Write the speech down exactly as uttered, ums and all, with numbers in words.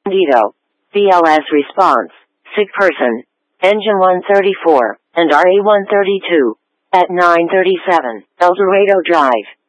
Bandito. B L S response. Sick person. Engine one thirty-four, and R A one thirty-two. At nine thirty-seven, El Dorado Drive.